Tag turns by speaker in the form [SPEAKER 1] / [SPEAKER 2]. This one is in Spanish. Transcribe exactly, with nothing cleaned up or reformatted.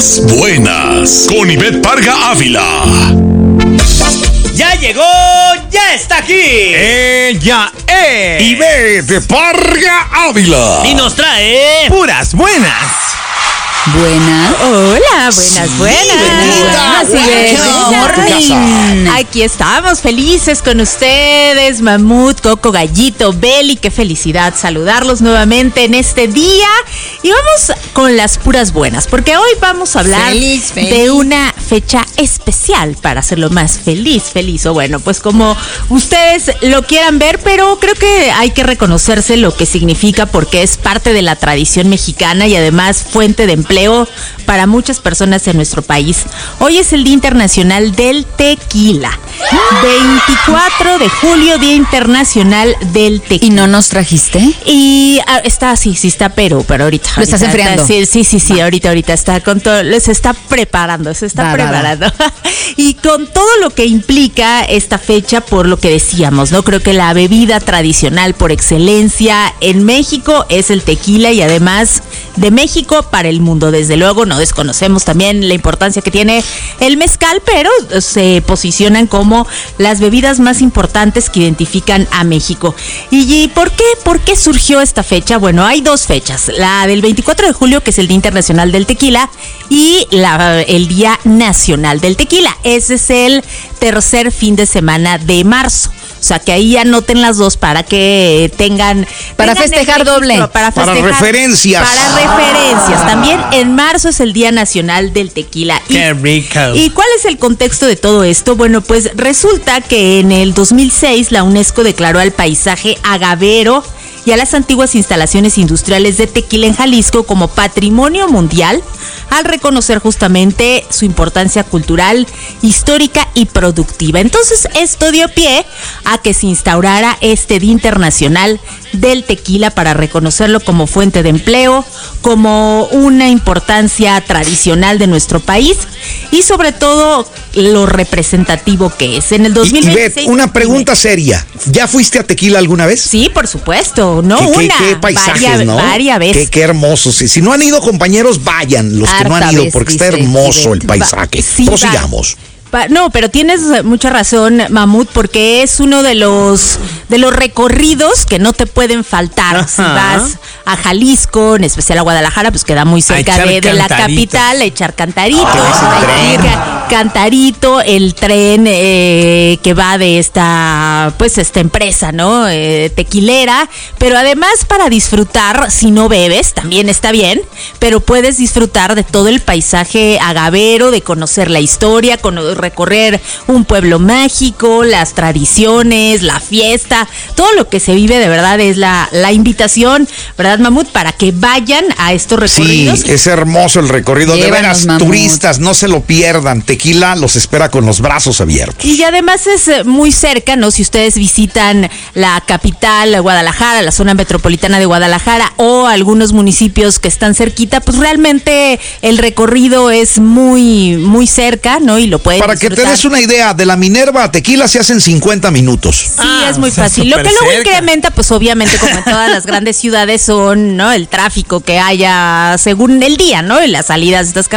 [SPEAKER 1] Puras buenas, con Ivette Parga Ávila.
[SPEAKER 2] ¡Ya llegó! ¡Ya está aquí!
[SPEAKER 3] Ella es
[SPEAKER 1] Ivette Parga Ávila.
[SPEAKER 2] Y nos trae...
[SPEAKER 3] Puras buenas.
[SPEAKER 4] Buenas. Hola, buenas, buenas.
[SPEAKER 1] Buenas.
[SPEAKER 4] Aquí estamos felices con ustedes, Mamut, Coco, Gallito, Beli. Qué felicidad saludarlos nuevamente en este día. Y vamos con las puras buenas, porque hoy vamos a hablar
[SPEAKER 5] feliz, feliz.
[SPEAKER 4] de una fecha especial para hacerlo más feliz, feliz. O bueno, pues como ustedes lo quieran ver, pero creo que hay que reconocerse lo que significa porque es parte de la tradición mexicana y además fuente de empleo para muchas personas en nuestro país. Hoy es el Día Internacional del Tequila. veinticuatro de julio, Día Internacional del Tequila.
[SPEAKER 5] ¿Y no nos trajiste?
[SPEAKER 4] Y ah, está, sí, sí está, pero, pero ahorita.
[SPEAKER 5] ¿Lo estás
[SPEAKER 4] ahorita,
[SPEAKER 5] enfriando?
[SPEAKER 4] Sí, sí, sí, sí, ahorita, ahorita está con todo, se está preparando, se está
[SPEAKER 5] Va, va,
[SPEAKER 4] preparando. Va. Y con todo lo que implica esta fecha, por lo que decíamos, ¿no? Creo que la bebida tradicional por excelencia en México es el tequila y además de México para el mundo. Desde luego, no desconocemos también la importancia que tiene el mezcal, pero se posicionan como las bebidas más importantes que identifican a México. ¿Y por qué? ¿Por qué surgió esta fecha? Bueno, hay dos fechas. La del veinticuatro de julio, que es el Día Internacional del Tequila, y la, el Día Nacional del Tequila. Ese es el tercer fin de semana de marzo. O sea, que ahí anoten las dos para que tengan...
[SPEAKER 5] Para
[SPEAKER 4] tengan
[SPEAKER 5] festejar doble.
[SPEAKER 4] Para, festejar,
[SPEAKER 1] Para referencias.
[SPEAKER 4] Para referencias. También en marzo es el Día Nacional del Tequila. Y,
[SPEAKER 3] Qué rico.
[SPEAKER 4] ¿Y cuál es el contexto de todo esto? Bueno, pues resulta que en el dos mil seis la UNESCO declaró al paisaje agavero y a las antiguas instalaciones industriales de tequila en Jalisco como patrimonio mundial, al reconocer justamente su importancia cultural, histórica y productiva. Entonces, esto dio pie a que se instaurara este Día Internacional del Tequila para reconocerlo como fuente de empleo, como una importancia tradicional de nuestro país y sobre todo lo representativo que es. En el dos mil veintiséis...
[SPEAKER 1] Ivette, una pregunta seria. ¿Ya fuiste a Tequila alguna vez?
[SPEAKER 4] Sí, por supuesto, no
[SPEAKER 1] ¿Qué,
[SPEAKER 4] una,
[SPEAKER 1] qué, qué paisajes,
[SPEAKER 4] varias,
[SPEAKER 1] ¿no?
[SPEAKER 4] varias veces.
[SPEAKER 1] Qué, qué hermosos. Si, si no han ido, compañeros, vayan. Los que no han
[SPEAKER 4] Harta
[SPEAKER 1] ido,
[SPEAKER 4] vez,
[SPEAKER 1] porque está
[SPEAKER 4] dice
[SPEAKER 1] hermoso
[SPEAKER 4] Ivette.
[SPEAKER 1] el paisaje.
[SPEAKER 4] Va, sí,
[SPEAKER 1] Prosigamos.
[SPEAKER 4] Va. No, pero tienes mucha razón, Mamut, porque es uno de los de los recorridos que no te pueden faltar.
[SPEAKER 3] Ajá.
[SPEAKER 4] Si vas a Jalisco, en especial a Guadalajara, pues queda muy cerca
[SPEAKER 3] echar
[SPEAKER 4] de, de la
[SPEAKER 3] cantaritos.
[SPEAKER 4] capital, a echar cantarito.
[SPEAKER 1] Ah, ese
[SPEAKER 4] Hay que
[SPEAKER 1] tren.
[SPEAKER 4] ir a Cantarito, el tren eh, que va de esta, pues esta empresa, ¿no? Eh, tequilera, pero además para disfrutar, si no bebes, también está bien, pero puedes disfrutar de todo el paisaje agavero, de conocer la historia, con, recorrer un pueblo mágico, las tradiciones, la fiesta, todo lo que se vive de verdad es la, la invitación, ¿verdad, Mamut? Para que vayan a estos recorridos.
[SPEAKER 1] Sí, es hermoso el recorrido.
[SPEAKER 5] Llévanos,
[SPEAKER 1] de veras,
[SPEAKER 5] Mamut.
[SPEAKER 1] turistas, no se lo pierdan. Tequila los espera con los brazos abiertos.
[SPEAKER 4] Y además es eh, muy cerca, ¿no? Si ustedes visitan la capital, Guadalajara, la zona metropolitana de Guadalajara o algunos municipios que están cerquita, pues realmente el recorrido es muy, muy cerca, ¿no? Y lo pueden
[SPEAKER 1] Para que te
[SPEAKER 4] disfrutar.
[SPEAKER 1] des una idea, de la Minerva a Tequila se hacen cincuenta minutos.
[SPEAKER 4] Sí,
[SPEAKER 3] Ah,
[SPEAKER 4] es muy
[SPEAKER 3] o sea,
[SPEAKER 4] fácil. Lo que
[SPEAKER 3] súper
[SPEAKER 4] luego
[SPEAKER 3] cerca.
[SPEAKER 4] incrementa, pues obviamente, como en todas las grandes ciudades, son, ¿no? El tráfico que haya según el día, ¿no? Y las salidas de estas